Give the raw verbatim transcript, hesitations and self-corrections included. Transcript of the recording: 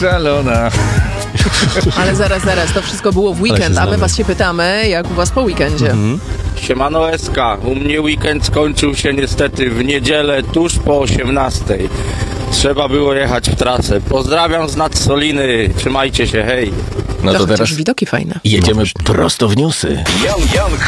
szalona. Ale zaraz, zaraz, to wszystko było w weekend, a my was się pytamy, jak u was po weekendzie. Mhm. Siemano Eska, u mnie weekend skończył się niestety w niedzielę tuż po osiemnastej. Trzeba było jechać w trasę. Pozdrawiam z Nadsoliny, trzymajcie się, hej. No to to chociaż teraz widoki fajne. jedziemy prosto w newsy. Young, young